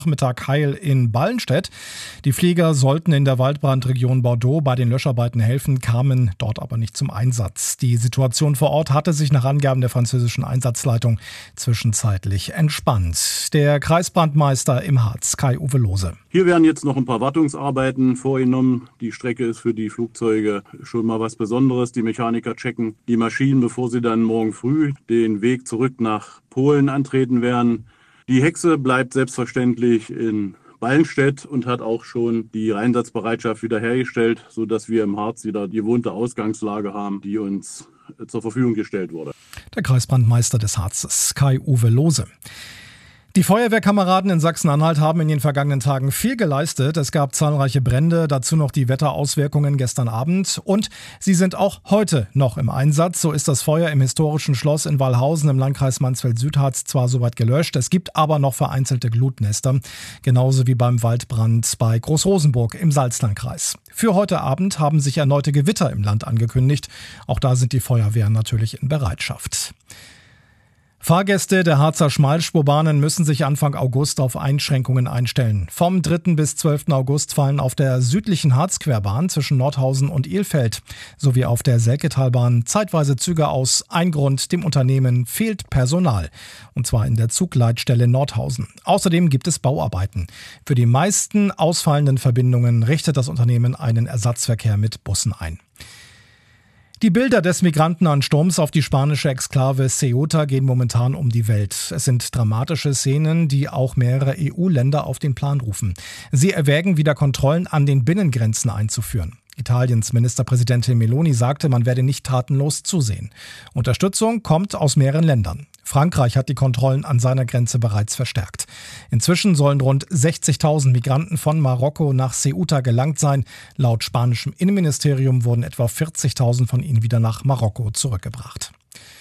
Nachmittag heil in Ballenstedt. Die Flieger sollten in der Waldbrandregion Bordeaux bei den Löscharbeiten helfen, kamen dort aber nicht zum Einsatz. Die Situation vor Ort hatte sich nach Angaben der französischen Einsatzleitung zwischenzeitlich entspannt. Der Kreisbrandmeister im Harz, Kai-Uwe Lohse. Hier werden jetzt noch ein paar Wartungsarbeiten vorgenommen. Die Strecke ist für die Flugzeuge schon mal was Besonderes. Die Mechaniker checken die Maschinen, bevor sie dann morgen früh den Weg zurück nach Polen antreten werden. Die Hexe bleibt selbstverständlich in Ballenstedt und hat auch schon die Einsatzbereitschaft wiederhergestellt, sodass wir im Harz wieder die gewohnte Ausgangslage haben, die uns zur Verfügung gestellt wurde. Der Kreisbrandmeister des Harzes, Kai-Uwe Lohse. Die Feuerwehrkameraden in Sachsen-Anhalt haben in den vergangenen Tagen viel geleistet. Es gab zahlreiche Brände, dazu noch die Wetterauswirkungen gestern Abend. Und sie sind auch heute noch im Einsatz. So ist das Feuer im historischen Schloss in Wallhausen im Landkreis Mansfeld-Südharz zwar soweit gelöscht, es gibt aber noch vereinzelte Glutnester. Genauso wie beim Waldbrand bei Großrosenburg im Salzlandkreis. Für heute Abend haben sich erneute Gewitter im Land angekündigt. Auch da sind die Feuerwehren natürlich in Bereitschaft. Fahrgäste der Harzer Schmalspurbahnen müssen sich Anfang August auf Einschränkungen einstellen. Vom 3. bis 12. August fallen auf der südlichen Harzquerbahn zwischen Nordhausen und Ilfeld sowie auf der Selketalbahn zeitweise Züge aus. Ein Grund: dem Unternehmen fehlt Personal. Und zwar in der Zugleitstelle Nordhausen. Außerdem gibt es Bauarbeiten. Für die meisten ausfallenden Verbindungen richtet das Unternehmen einen Ersatzverkehr mit Bussen ein. Die Bilder des Migrantenansturms auf die spanische Exklave Ceuta gehen momentan um die Welt. Es sind dramatische Szenen, die auch mehrere EU-Länder auf den Plan rufen. Sie erwägen, wieder Kontrollen an den Binnengrenzen einzuführen. Italiens Ministerpräsidentin Meloni sagte, man werde nicht tatenlos zusehen. Unterstützung kommt aus mehreren Ländern. Frankreich hat die Kontrollen an seiner Grenze bereits verstärkt. Inzwischen sollen rund 60.000 Migranten von Marokko nach Ceuta gelangt sein. Laut spanischem Innenministerium wurden etwa 40.000 von ihnen wieder nach Marokko zurückgebracht.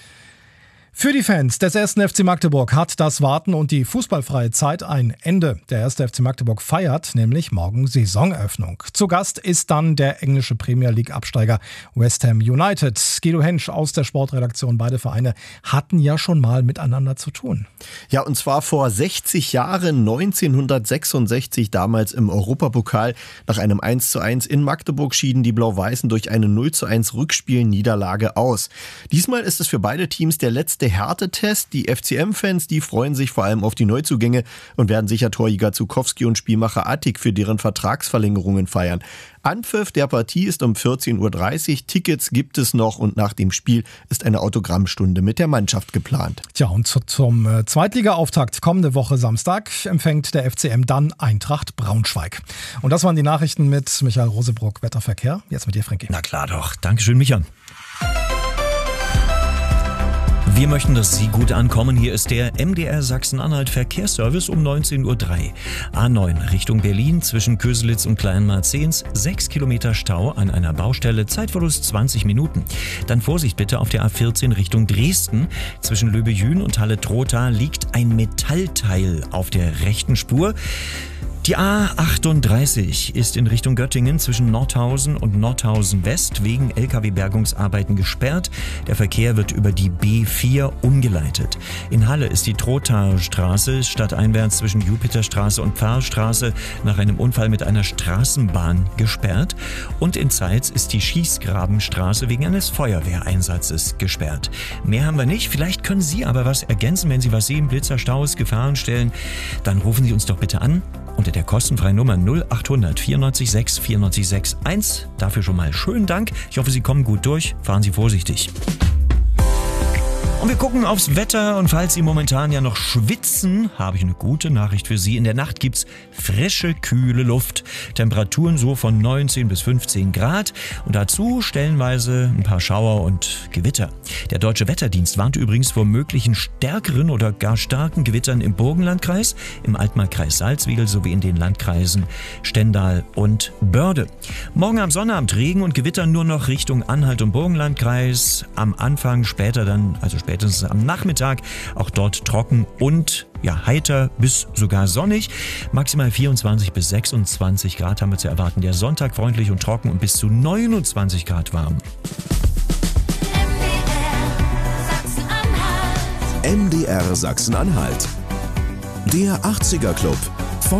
Für die Fans des 1. FC Magdeburg hat das Warten und die fußballfreie Zeit ein Ende. Der 1. FC Magdeburg feiert nämlich morgen Saisoneröffnung. Zu Gast ist dann der englische Premier League-Absteiger West Ham United. Guido Hensch aus der Sportredaktion. Beide Vereine hatten ja schon mal miteinander zu tun. Ja, und zwar vor 60 Jahren, 1966, damals im Europapokal. Nach einem 1:1 in Magdeburg schieden die Blau-Weißen durch eine 0:1 Rückspielniederlage aus. Diesmal ist es für beide Teams der letzte Härtetest. Die FCM-Fans, die freuen sich vor allem auf die Neuzugänge und werden sicher Torjäger Zukowski und Spielmacher Attik für deren Vertragsverlängerungen feiern. Anpfiff der Partie ist um 14:30 Uhr. Tickets gibt es noch und nach dem Spiel ist eine Autogrammstunde mit der Mannschaft geplant. Tja, und zum Zweitliga-Auftakt kommende Woche Samstag empfängt der FCM dann Eintracht Braunschweig. Und das waren die Nachrichten mit Michael Rosebrock, Wetterverkehr. Jetzt mit dir, Frankie. Na klar doch. Dankeschön, Micha. Wir möchten, dass Sie gut ankommen. Hier ist der MDR Sachsen-Anhalt Verkehrsservice um 19:03 Uhr. A9 Richtung Berlin zwischen Köselitz und Kleinmarzens. 6 Kilometer Stau an einer Baustelle. Zeitverlust 20 Minuten. Dann Vorsicht bitte auf der A14 Richtung Dresden. Zwischen Löbejün und Halle-Trotha liegt ein Metallteil auf der rechten Spur. Die A38 ist in Richtung Göttingen zwischen Nordhausen und Nordhausen West wegen LKW-Bergungsarbeiten gesperrt. Der Verkehr wird über die B4 umgeleitet. In Halle ist die Trothastraße stadteinwärts zwischen Jupiterstraße und Pfahlstraße nach einem Unfall mit einer Straßenbahn gesperrt. Und in Zeitz ist die Schießgrabenstraße wegen eines Feuerwehreinsatzes gesperrt. Mehr haben wir nicht. Vielleicht können Sie aber was ergänzen, wenn Sie was sehen. Blitzer, Staus, Gefahrenstellen. Dann rufen Sie uns doch bitte an. Unter der kostenfreien Nummer 0800 94 6 94 61. Dafür schon mal schönen Dank. Ich hoffe, Sie kommen gut durch. Fahren Sie vorsichtig. Und wir gucken aufs Wetter und falls Sie momentan ja noch schwitzen, habe ich eine gute Nachricht für Sie. In der Nacht gibt's frische, kühle Luft. Temperaturen so von 19 bis 15 Grad und dazu stellenweise ein paar Schauer und Gewitter. Der Deutsche Wetterdienst warnt übrigens vor möglichen stärkeren oder gar starken Gewittern im Burgenlandkreis, im Altmarkkreis Salzwedel sowie in den Landkreisen Stendal und Börde. Morgen am Sonnabend Regen und Gewitter nur noch Richtung Anhalt und Burgenlandkreis. Am Anfang, später dann, also spätestens am Nachmittag, auch dort trocken und heiter bis sogar sonnig. Maximal 24 bis 26 Grad haben wir zu erwarten. Der Sonntag freundlich und trocken und bis zu 29 Grad warm. MDR Sachsen-Anhalt. Der 80er Club.